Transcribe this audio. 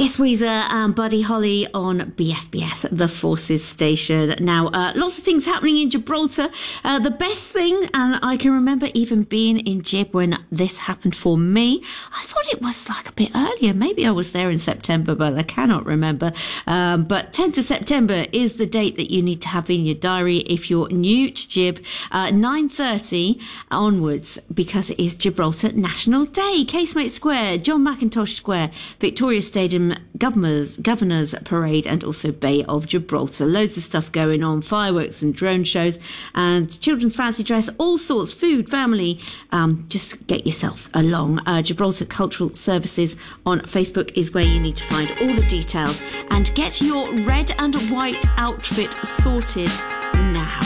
It's Weezer and Buddy Holly on BFBS, the Forces station. Now, lots of things happening in Gibraltar. The best thing, and I can remember even being in Gib when this happened for me. I thought it was like a bit earlier. Maybe I was there in September, but I cannot remember. But 10th of September is the date that you need to have in your diary if you're new to Gib. 9:30 onwards, because it is Gibraltar National Day. Casemate Square, John McIntosh Square, Victoria Stadium, Governor's Parade, and also Bay of Gibraltar. Loads of stuff going on, fireworks and drone shows and children's fancy dress, all sorts, food, family. Just get yourself along. Gibraltar Cultural Services on Facebook is where you need to find all the details and get your red and white outfit sorted now.